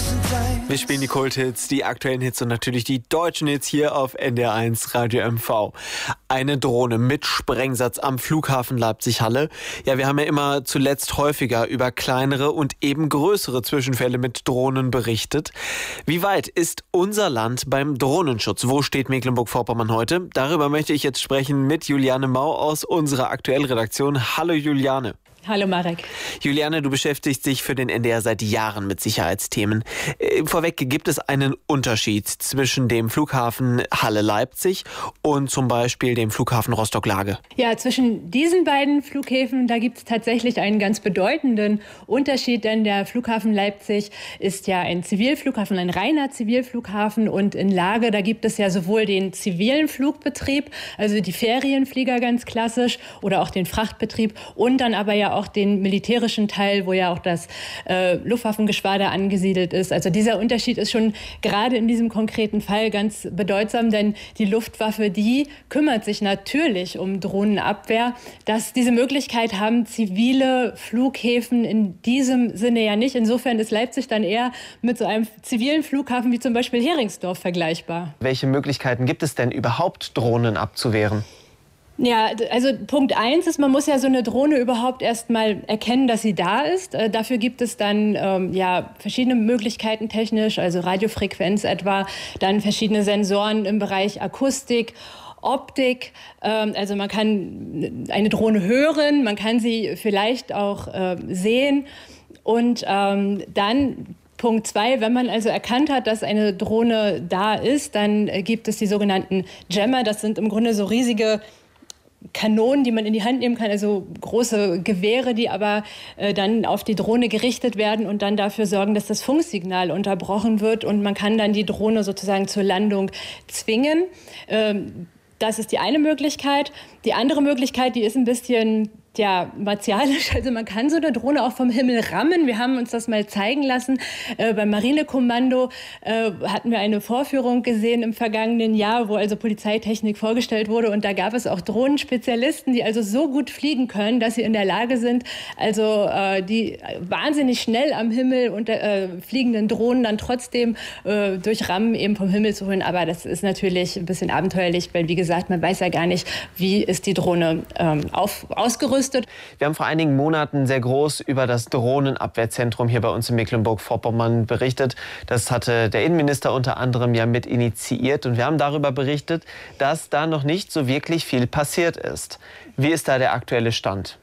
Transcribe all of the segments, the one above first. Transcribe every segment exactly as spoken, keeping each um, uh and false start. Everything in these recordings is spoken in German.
Wir spielen die Kulthits, die aktuellen Hits und natürlich die deutschen Hits hier auf N D R eins Radio M V. Eine Drohne mit Sprengsatz am Flughafen Leipzig-Halle. Ja, wir haben ja immer zuletzt häufiger über kleinere und eben größere Zwischenfälle mit Drohnen berichtet. Wie weit ist unser Land beim Drohnenschutz? Wo steht Mecklenburg-Vorpommern heute? Darüber möchte ich jetzt sprechen mit Juliane Mau aus unserer Aktuellredaktion. Hallo Juliane. Hallo Marek. Juliane, du beschäftigst dich für den N D R seit Jahren mit Sicherheitsthemen. Vorweg, gibt es einen Unterschied zwischen dem Flughafen Halle-Leipzig und zum Beispiel dem Flughafen Rostock-Lage? Ja, zwischen diesen beiden Flughäfen, da gibt es tatsächlich einen ganz bedeutenden Unterschied, denn der Flughafen Leipzig ist ja ein Zivilflughafen, ein reiner Zivilflughafen, und in Lage, da gibt es ja sowohl den zivilen Flugbetrieb, also die Ferienflieger ganz klassisch, oder auch den Frachtbetrieb, und dann aber ja auch den militärischen Teil, wo ja auch das äh, Luftwaffengeschwader angesiedelt ist. Also dieser Unterschied ist schon gerade in diesem konkreten Fall ganz bedeutsam, denn die Luftwaffe, die kümmert sich natürlich um Drohnenabwehr. Dass diese Möglichkeit haben zivile Flughäfen in diesem Sinne ja nicht. Insofern ist Leipzig dann eher mit so einem zivilen Flughafen wie zum Beispiel Heringsdorf vergleichbar. Welche Möglichkeiten gibt es denn überhaupt, Drohnen abzuwehren? Ja, also Punkt eins ist, man muss ja so eine Drohne überhaupt erst mal erkennen, dass sie da ist. Äh, dafür gibt es dann ähm, ja verschiedene Möglichkeiten technisch, also Radiofrequenz etwa, dann verschiedene Sensoren im Bereich Akustik, Optik. Ähm, also man kann eine Drohne hören, man kann sie vielleicht auch äh, sehen, und ähm, dann Punkt zwei, wenn man also erkannt hat, dass eine Drohne da ist, dann äh, gibt es die sogenannten Jammer. Das sind im Grunde so riesige Kanonen, die man in die Hand nehmen kann, also große Gewehre, die aber äh, dann auf die Drohne gerichtet werden und dann dafür sorgen, dass das Funksignal unterbrochen wird, und man kann dann die Drohne sozusagen zur Landung zwingen. Ähm, das ist die eine Möglichkeit. Die andere Möglichkeit, die ist ein bisschen ja, martialisch. Also man kann so eine Drohne auch vom Himmel rammen. Wir haben uns das mal zeigen lassen. Äh, beim Marinekommando äh, hatten wir eine Vorführung gesehen im vergangenen Jahr, wo also Polizeitechnik vorgestellt wurde. Und da gab es auch Drohnenspezialisten, die also so gut fliegen können, dass sie in der Lage sind, also äh, die wahnsinnig schnell am Himmel unter äh, fliegenden Drohnen dann trotzdem äh, durch Rammen eben vom Himmel zu holen. Aber das ist natürlich ein bisschen abenteuerlich, weil, wie gesagt, man weiß ja gar nicht, wie ist die Drohne ähm, auf, ausgerüstet. Wir haben vor einigen Monaten sehr groß über das Drohnenabwehrzentrum hier bei uns in Mecklenburg-Vorpommern berichtet. Das hatte der Innenminister unter anderem ja mit initiiert. Und wir haben darüber berichtet, dass da noch nicht so wirklich viel passiert ist. Wie ist da der aktuelle Stand?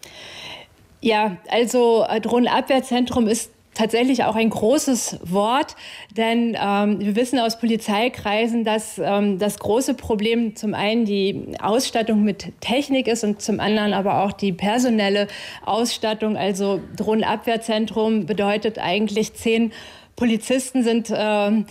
Ja, also Drohnenabwehrzentrum ist tatsächlich auch ein großes Wort, denn ähm, wir wissen aus Polizeikreisen, dass ähm, das große Problem zum einen die Ausstattung mit Technik ist und zum anderen aber auch die personelle Ausstattung. Also Drohnenabwehrzentrum bedeutet eigentlich, zehn Polizisten sind ähm,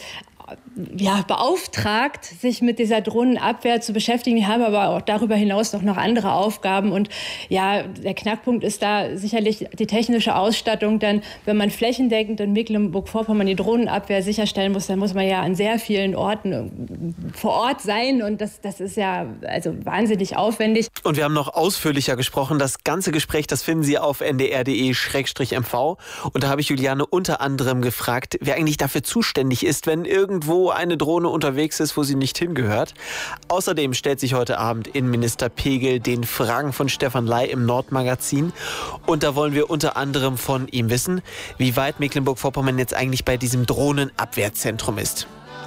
ja, beauftragt, sich mit dieser Drohnenabwehr zu beschäftigen. Die haben aber auch darüber hinaus noch, noch andere Aufgaben. Und ja, der Knackpunkt ist da sicherlich die technische Ausstattung. Denn wenn man flächendeckend in Mecklenburg-Vorpommern die Drohnenabwehr sicherstellen muss, dann muss man ja an sehr vielen Orten vor Ort sein. Und das, das ist ja also wahnsinnig aufwendig. Und wir haben noch ausführlicher gesprochen. Das ganze Gespräch, das finden Sie auf n d r punkt d e slash m v. Und da habe ich Juliane unter anderem gefragt, wer eigentlich dafür zuständig ist, wenn irgend irgendwo eine Drohne unterwegs ist, wo sie nicht hingehört. Außerdem stellt sich heute Abend Innenminister Pegel den Fragen von Stefan Ley im Nordmagazin. Und da wollen wir unter anderem von ihm wissen, wie weit Mecklenburg-Vorpommern jetzt eigentlich bei diesem Drohnenabwehrzentrum ist.